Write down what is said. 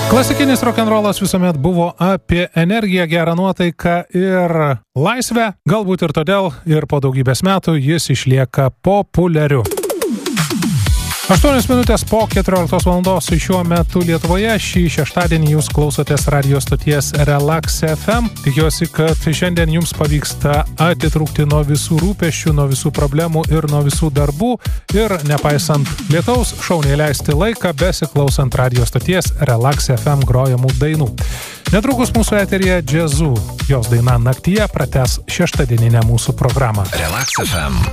Klasikinis rokenrolas visuomet buvo apie energiją, gerą nuotaiką ir laisvę. Galbūt ir todėl ir po daugybės metų jis išlieka populiariu. 8 minutės po 14 valandos šiuo metu Lietuvoje. Šį šeštadienį jūs klausotės radio stoties Relax FM. Tikiuosi, kad šiandien jums pavyksta atitrūkti nuo visų rūpesčių, nuo visų problemų ir nuo visų darbų ir nepaisant lietaus šauniai leisti laiką besiklausant radio stoties Relax FM grojamų dainų. Netrukus mūsų eteryje džiazu. Jos daina Naktyje pratęs šeštadieninę mūsų programą. Relax FM.